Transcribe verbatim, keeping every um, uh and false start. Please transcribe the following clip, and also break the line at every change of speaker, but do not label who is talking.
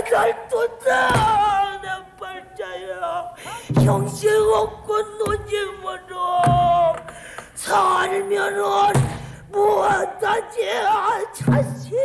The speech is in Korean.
날 둔다 내 발자야. 형식 없고 노잼으로 살면은 무엇하지 자식.